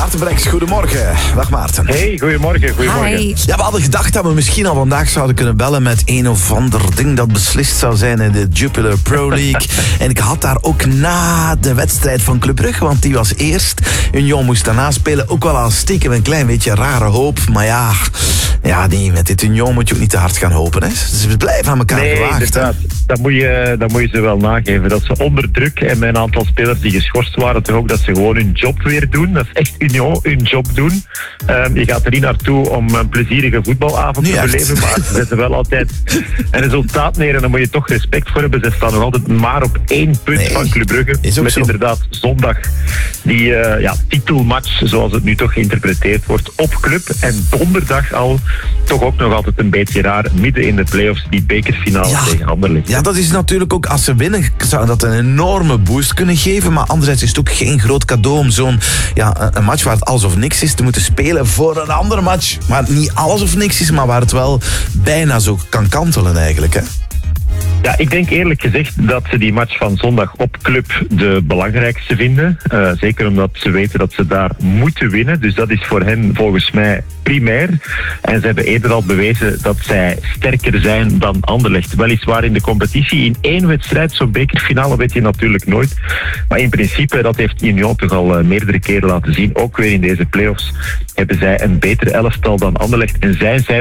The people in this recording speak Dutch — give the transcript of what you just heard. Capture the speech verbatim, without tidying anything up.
Maarten Breks, goedemorgen. Dag Maarten. Hey, goedemorgen, goedemorgen. Hi. Ja, we hadden gedacht dat we misschien al vandaag zouden kunnen bellen met een of ander ding dat beslist zou zijn in de Jupiler Pro League. En ik had daar ook na de wedstrijd van Club Brugge, want die was eerst. Union moest daarna spelen, ook wel al stiekem een klein beetje rare hoop. Maar ja, ja die, met dit Union moet je ook niet te hard gaan hopen. Hè. Dus we blijven aan elkaar Nee, gewaagd. inderdaad. Dat moet, je, dat moet je ze wel nageven. Dat ze onder druk en met een aantal spelers die geschorst waren, toch ook dat ze gewoon hun job weer doen. Dat is echt Union, hun job doen. Um, je gaat er niet naartoe om een plezierige voetbalavond Niet te echt. beleven, maar ze zetten wel altijd een resultaat neer en daar moet je toch respect voor hebben. Ze staan nog altijd maar op één punt Nee, van Club Brugge. is ook Met zo. inderdaad zondag die uh, ja, titelmatch, zoals het nu toch geïnterpreteerd wordt, op Club. En donderdag al toch ook nog altijd een beetje raar, midden in de play-offs, die bekerfinale Ja. tegen Anderlecht. Ja, dat is natuurlijk ook, als ze winnen, zou dat een enorme boost kunnen geven. Maar anderzijds is het ook geen groot cadeau om zo'n ja, een match waar het alles of niks is te moeten spelen voor een andere match. Waar het niet alles of niks is, maar waar het wel bijna zo kan kantelen eigenlijk, hè? Ja, ik denk eerlijk gezegd dat ze die match van zondag op Club de belangrijkste vinden. Uh, zeker omdat ze weten dat ze daar moeten winnen. Dus dat is voor hen volgens mij primair. En ze hebben eerder al bewezen dat zij sterker zijn dan Anderlecht. Weliswaar in de competitie. In één wedstrijd, zo'n bekerfinale, weet je natuurlijk nooit. Maar in principe, dat heeft Union toch al uh, meerdere keren laten zien. Ook weer in deze play-offs hebben zij een beter elftal dan Anderlecht. En zij zijn